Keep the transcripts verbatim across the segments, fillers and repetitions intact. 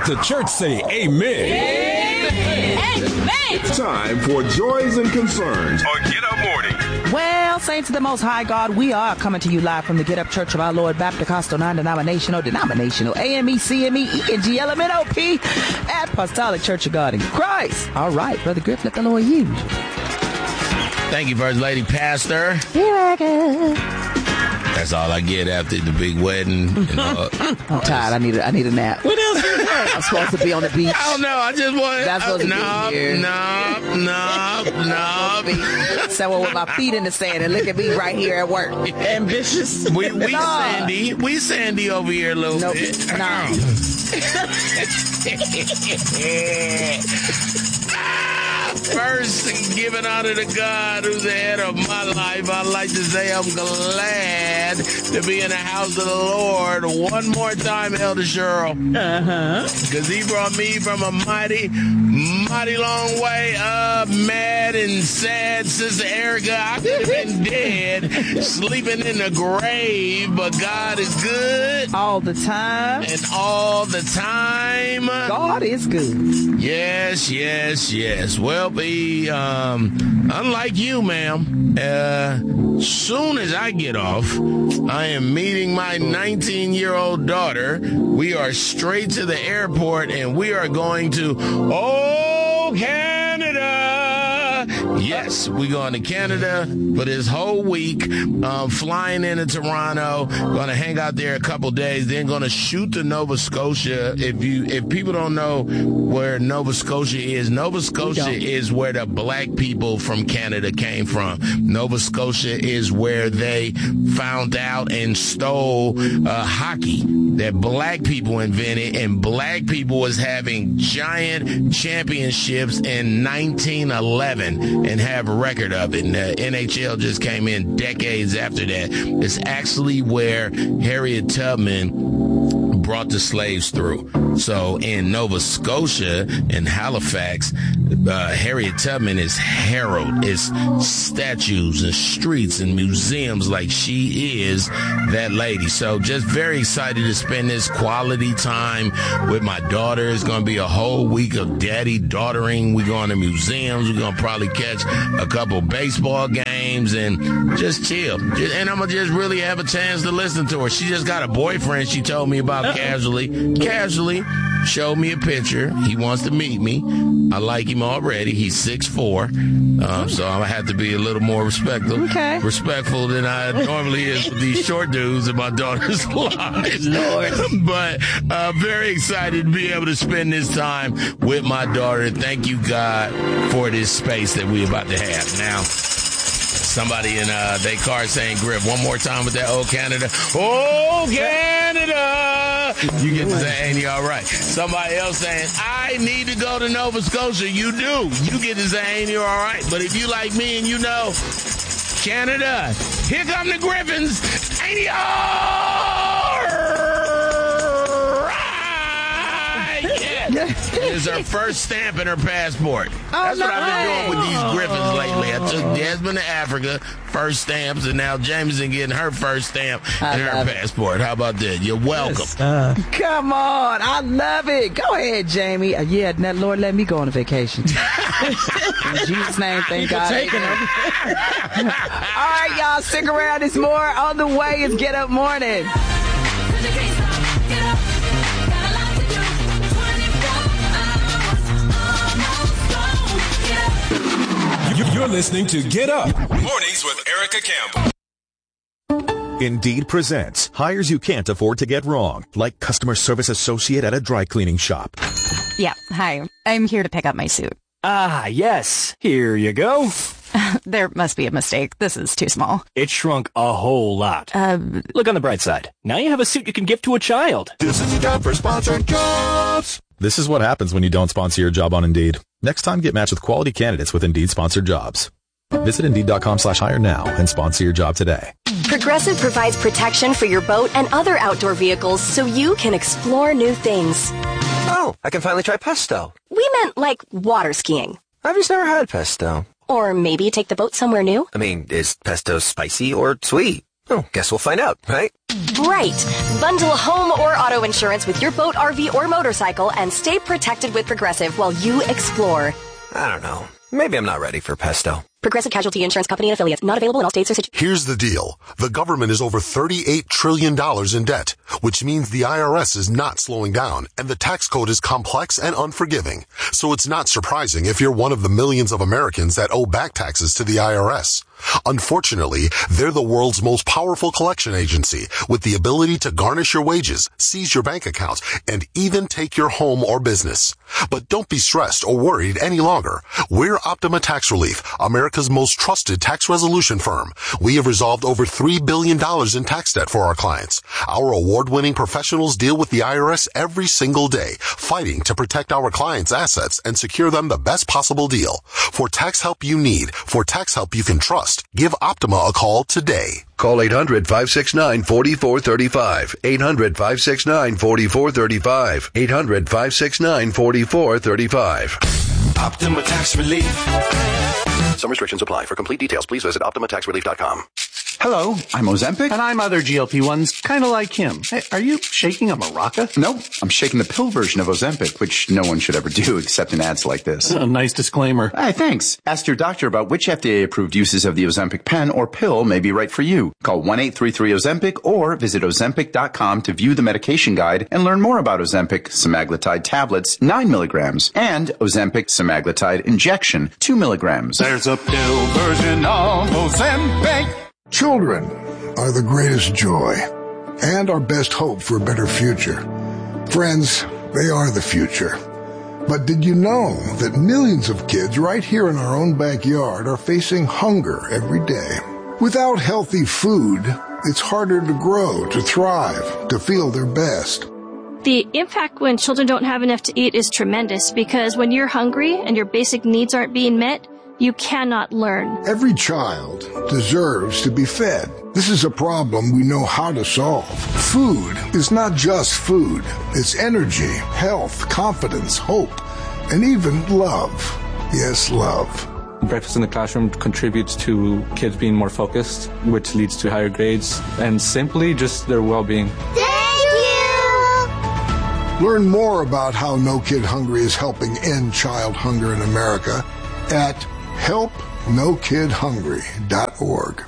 the church say amen. Amen. Amen. It's time for Joys and Concerns on Get Up Morning. Well, saints of the Most High God, we are coming to you live from the Get Up Church of Our Lord Baptist Costal Non-Denominational Denominational A M E C M E E N G L M N O P Apostolic Church of God in Christ. All right, Brother Griff, let the Lord use you. Thank you, First Lady Pastor. You're welcome. That's all I get after the big wedding. You know. I'm tired. I need a, I need a nap. What else is there? I'm supposed to be on the beach. I don't know. I just want That's supposed to no, be here. no, no, no. Someone with my feet in the sand and look at me right here at work. Ambitious. We, we no. Sandy. We Sandy over here a little nope. bit. No. First, giving honor to God, who's the head of my life, I'd like to say I'm glad to be in the house of the Lord one more time, Elder Cheryl. Uh-huh. Because he brought me from a mighty, mighty long way up, mad and sad. Sister Erica, I could have been dead, sleeping in the grave, but God is good. All the time. And all the time. God is good. Yes, yes, yes. Well, be, um, unlike you, ma'am, uh, soon as I get off, I am meeting my nineteen-year-old daughter. We are straight to the airport, and we are going to, oh, Canada. Yes, we're going to Canada for this whole week, um, flying into Toronto, going to hang out there a couple days, then going to shoot to Nova Scotia. If you, if people don't know where Nova Scotia is, Nova Scotia is where the black people from Canada came from. Nova Scotia is where they found out and stole uh, hockey that black people invented, and black people was having giant championships in nineteen eleven and have a record of it. And the N H L just came in decades after that. It's actually where Harriet Tubman brought the slaves through. So in Nova Scotia, in Halifax, uh, Harriet Tubman is heralded. It's statues and streets and museums like she is that lady. So just very excited to spend this quality time with my daughter. It's going to be a whole week of daddy-daughtering. We're going to museums. We're going to probably catch a couple baseball games and just chill. And I'm going to just really have a chance to listen to her. She just got a boyfriend she told me about casually. Casually. Showed me a picture. He wants to meet me. I like him already. He's six foot four. Um, so I have to be a little more respectful, okay. respectful than I normally is with these short dudes in my daughter's lives. Lord. But uh, very excited to be able to spend this time with my daughter. Thank you, God, for this space that we're about to have. Now, somebody in uh, their car saying, Griff, one more time with that old Canada. Oh, Canada! You get to say, ain't he all right? Somebody else saying, I need to go to Nova Scotia. You do. You get to say, ain't he all right? But if you like me and you know, Canada, here come the Griffins. Ain't he all right? Yeah. It's her first stamp in her passport. Oh, That's what nice. I've been doing with these Griffins lately. I took Desmond to Africa, first stamps, and now Jameson getting her first stamp I in her love it. passport. How about that? You're welcome. Yes, uh, Come on. I love it. Go ahead, Jamie. Uh, yeah, now, Lord, let me go on a vacation. In Jesus' name, thank God. taking them. All right, y'all, stick around. It's more on the way. It's Get Up Morning. You're listening to Get Up Mornings with Erica Campbell. Indeed presents hires you can't afford to get wrong, like customer service associate at a dry cleaning shop. Yeah, hi. I'm here to pick up my suit. Ah, yes. Here you go. There must be a mistake. This is too small. It shrunk a whole lot. Uh, Look on the bright side. Now you have a suit you can give to a child. This is a job for sponsored jobs. This is what happens when you don't sponsor your job on Indeed. Next time, get matched with quality candidates with Indeed sponsored jobs. Visit Indeed.com slash hire now and sponsor your job today. Progressive provides protection for your boat and other outdoor vehicles so you can explore new things. Oh, I can finally try pesto. We meant like water skiing. I've just never had pesto. Or maybe take the boat somewhere new. I mean, is pesto spicy or sweet? Oh, guess we'll find out, right? Right. Bundle home or auto insurance with your boat, R V, or motorcycle and stay protected with Progressive while you explore. I don't know. Maybe I'm not ready for pesto. Progressive Casualty Insurance Company and Affiliates. Not available in all states or situations. Here's the deal. The government is over thirty-eight trillion dollars in debt, which means the I R S is not slowing down, and the tax code is complex and unforgiving. So it's not surprising if you're one of the millions of Americans that owe back taxes to the I R S. Unfortunately, they're the world's most powerful collection agency with the ability to garnish your wages, seize your bank accounts, and even take your home or business. But don't be stressed or worried any longer. We're Optima Tax Relief, America's most trusted tax resolution firm. We have resolved over three billion dollars in tax debt for our clients. Our award-winning professionals deal with the I R S every single day, fighting to protect our clients' assets and secure them the best possible deal. For tax help you need, for tax help you can trust, give Optima a call today. Call eight hundred, five six nine, four four three five. eight hundred, five six nine, four four three five. eight hundred, five six nine, four four three five. Optima Tax Relief. Some restrictions apply. For complete details, please visit optima tax relief dot com. Hello, I'm Ozempic. And I'm other G L P ones, kind of like him. Hey, are you shaking a maraca? No, I'm shaking the pill version of Ozempic, which no one should ever do except in ads like this. A nice disclaimer. Hey, thanks. Ask your doctor about which F D A-approved uses of the Ozempic pen or pill may be right for you. Call one eight three three Ozempic or visit ozempic dot com to view the medication guide and learn more about Ozempic semaglutide tablets, nine milligrams, and Ozempic semaglutide injection, two milligrams. There's a pill version of Ozempic. Children are the greatest joy and our best hope for a better future. Friends, they are the future. But did you know that millions of kids right here in our own backyard are facing hunger every day? Without healthy food, it's harder to grow, to thrive, to feel their best. The impact when children don't have enough to eat is tremendous because when you're hungry and your basic needs aren't being met, you cannot learn. Every child deserves to be fed. This is a problem we know how to solve. Food is not just food. It's energy, health, confidence, hope, and even love. Yes, love. Breakfast in the classroom contributes to kids being more focused, which leads to higher grades, and simply just their well-being. Thank you! Learn more about how No Kid Hungry is helping end child hunger in America at help no kid hungry dot org.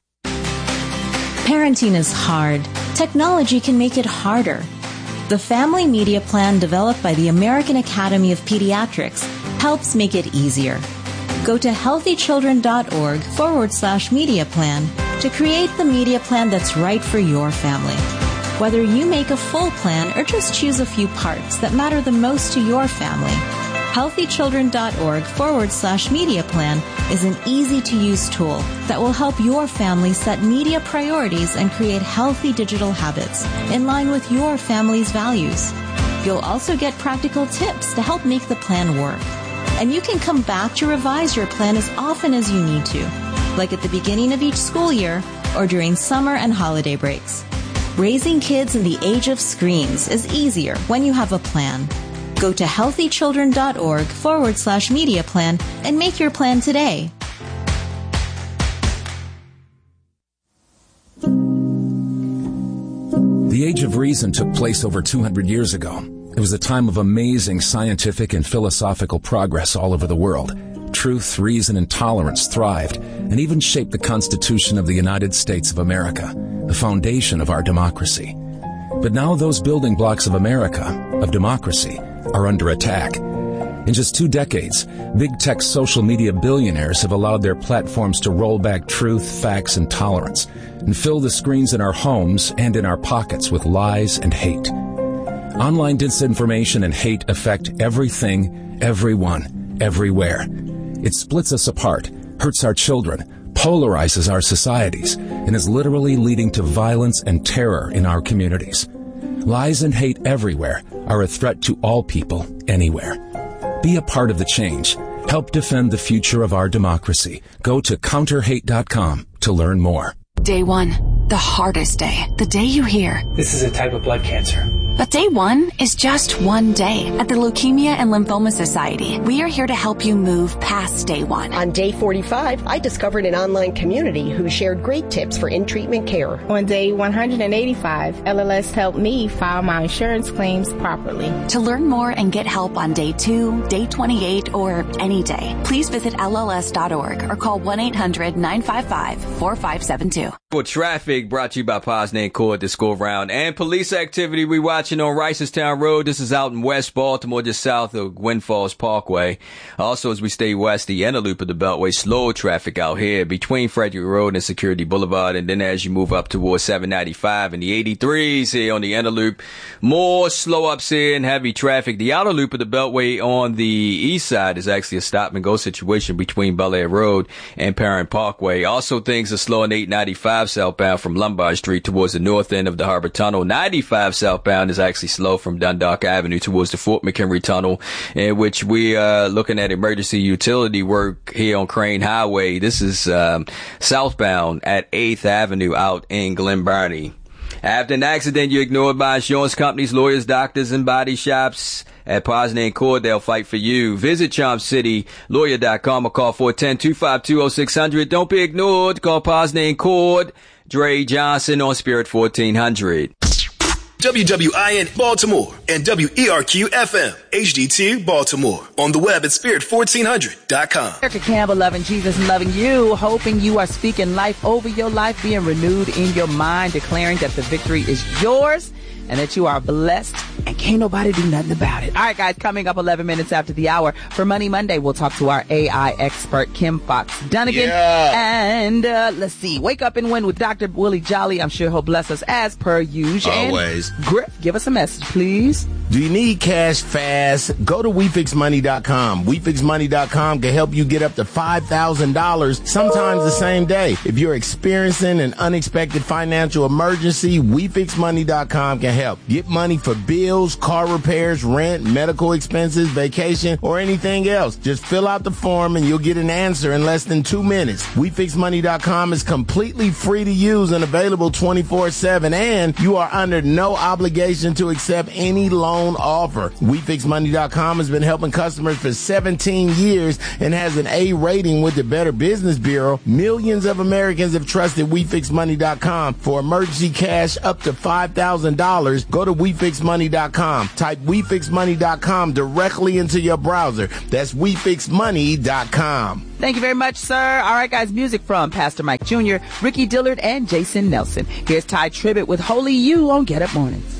Parenting is hard. Technology can make it harder. The Family Media Plan developed by the American Academy of Pediatrics helps make it easier. Go to healthychildren.org forward slash media plan to create the media plan that's right for your family. Whether you make a full plan or just choose a few parts that matter the most to your family, healthychildren.org forward slash media plan is an easy-to-use tool that will help your family set media priorities and create healthy digital habits in line with your family's values. You'll also get practical tips to help make the plan work. And you can come back to revise your plan as often as you need to, like at the beginning of each school year or during summer and holiday breaks. Raising kids in the age of screens is easier when you have a plan. Go to healthychildren.org forward slash media plan and make your plan today. The Age of Reason took place over two hundred years ago. It was a time of amazing scientific and philosophical progress all over the world. Truth, reason, and tolerance thrived and even shaped the Constitution of the United States of America, the foundation of our democracy. But now those building blocks of America, of democracy, are under attack. In just two decades, big tech social media billionaires have allowed their platforms to roll back truth, facts, and tolerance, and fill the screens in our homes and in our pockets with lies and hate. Online disinformation and hate affect everything, everyone, everywhere. It splits us apart, hurts our children, polarizes our societies, and is literally leading to violence and terror in our communities. Lies and hate everywhere are a threat to all people, anywhere. Be a part of the change. Help defend the future of our democracy. Go to counter hate dot com to learn more. Day one, the hardest day. The day you hear, "This is a type of blood cancer. But day one is just one day. At the Leukemia and Lymphoma Society, we are here to help you move past day one. On day forty-five, I discovered an online community who shared great tips for in-treatment care. On day one hundred eighty-five, L L S helped me file my insurance claims properly. To learn more and get help on day two, day twenty-eight, or any day, please visit L L S dot org or call one eight hundred nine five five four five seven two. For traffic, brought to you by Posnane Court this go around, and police activity we watching on Ricerstown Road. This is out in West Baltimore, just south of Gwynn Falls Parkway. Also, as we stay west, the inner loop of the Beltway, slow traffic out here between Frederick Road and Security Boulevard, and then as you move up towards seven ninety-five and the eighty-threes here on the inner loop, more slow ups here and heavy traffic. The outer loop of the Beltway on the east side is actually a stop and go situation between Bel Air Road and Parent Parkway. Also, things are slow on eight ninety-five southbound from Lombard Street towards the north end of the Harbor Tunnel. ninety-five southbound is actually slow from Dundalk Avenue towards the Fort McHenry Tunnel, in which we are looking at emergency utility work here on Crane Highway. This is um, southbound at eighth Avenue out in Glen Burnie. After an accident, you're ignored by insurance companies, lawyers, doctors, and body shops. At Posnane Court, they'll fight for you. Visit charm city lawyer dot com or call four one zero, two five two, zero six zero zero. Don't be ignored. Call Posnane Court. Dre Johnson on Spirit fourteen hundred. W W I N Baltimore and W E R Q F M H D two Baltimore. On the web at spirit fourteen hundred dot com. Erica Campbell, loving Jesus and loving you, hoping you are speaking life over your life, being renewed in your mind, declaring that the victory is yours and that you are blessed and can't nobody do nothing about it. All right, guys, coming up eleven minutes after the hour for Money Monday, we'll talk to our A I expert, Kim Fox Dunnigan. Yeah. And uh, let's see, Wake Up and Win with Doctor Willie Jolly. I'm sure he'll bless us as per usual. Always. And Griff, give us a message, please. Do you need cash fast? Go to we fix money dot com. we fix money dot com can help you get up to five thousand dollars, sometimes the same day. If you're experiencing an unexpected financial emergency, we fix money dot com can help. Get money for bills, car repairs, rent, medical expenses, vacation, or anything else. Just fill out the form and you'll get an answer in less than two minutes. we fix money dot com is completely free to use and available twenty-four seven, and you are under no obligation to accept any loan offer. we fix money dot com has been helping customers for seventeen years and has an A rating with the Better Business Bureau. Millions of Americans have trusted we fix money dot com for emergency cash up to five thousand dollars. Go to we fix money dot com. Type we fix money dot com directly into your browser. That's we fix money dot com. Thank you very much, sir. All right, guys, music from Pastor Mike Junior, Ricky Dillard, and Jason Nelson. Here's Ty Tribbett with Holy You on Get Up Mornings.